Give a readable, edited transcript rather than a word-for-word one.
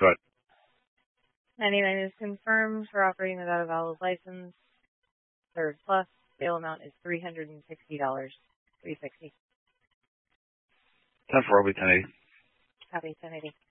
Go ahead. 99 is confirmed for operating without a valid license. Third plus. Bail amount is $360. $360. 10-4 will be 1080. Copy, 1080.